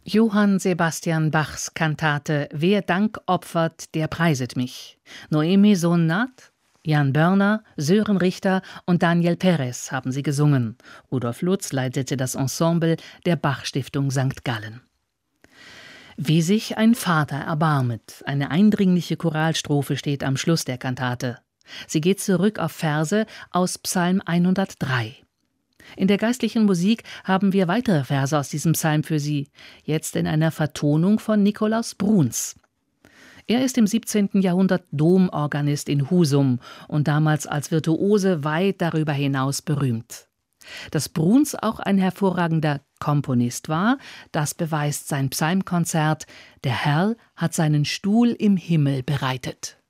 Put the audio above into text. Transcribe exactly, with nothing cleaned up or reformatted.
Johann Sebastian Bachs Kantate »Wer Dank opfert, der preiset mich«. Noemi Sonnat, Jan Börner, Sören Richter und Daniel Perez haben sie gesungen. Rudolf Lutz leitete das Ensemble der Bach-Stiftung Sankt Gallen. Wie sich ein Vater erbarmet, eine eindringliche Choralstrophe steht am Schluss der Kantate. Sie geht zurück auf Verse aus Psalm hundertdrei. In der geistlichen Musik haben wir weitere Verse aus diesem Psalm für Sie, jetzt in einer Vertonung von Nikolaus Bruhns. Er ist im siebzehnten Jahrhundert Domorganist in Husum und damals als Virtuose weit darüber hinaus berühmt. Dass Bruhns auch ein hervorragender Komponist war, das beweist sein Psalmkonzert »Der Herr hat seinen Stuhl im Himmel bereitet«.